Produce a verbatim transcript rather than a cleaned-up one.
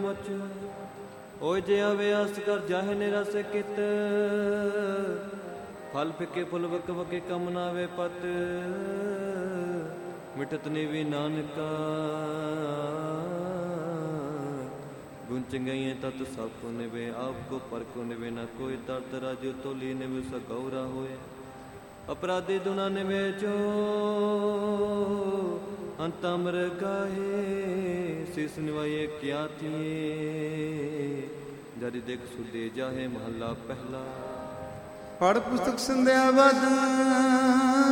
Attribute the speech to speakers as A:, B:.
A: ਓਏ ਜੇ ਅਵਿਆਸ ਕਰ ਜਾਹੇ ਨਿਰਸ ਕਿਤ, ਫਲ ਫਿੱਕੇ ਫੁੱਲ ਵਕ ਵਕੇ ਕਮ ਨਾ ਵੇ ਪਤ। ਮਿਟਤ ਨੀ ਵੀ ਨਾਨਕਾ ਗੁਣ ਚੰਗਾਈਆਂ ਤਤ ਸਭ ਕੋ ਨਿਵੇ। ਆਪ ਕੋ ਪਰ ਕੋ ਨਿਵੇ ਨਾ ਕੋਈ, ਤਰਤ ਰਾਜੂ ਤੋਲੀ ਨਿਵੇ ਸਕੌਰਾ ਹੋਏ। ਅਪਰਾਧੀ ਦੁਨਾ ਨਿਵੇ ਜੋ ਅੰਤ ਅਮਰ ਗਾਹੇ। ਸਿਸ ਨਿਵਾਏ ਕਿਆ ਥੀਏ, ਜਦ ਦੇਖ ਸੁਦੇ ਜਾਹੇ। ਮਹੱਲਾ ਪਹਿਲਾ।
B: ਪੜ੍ਹ ਪੁਸਤਕ ਸੰਧਿਆ ਵਾਦ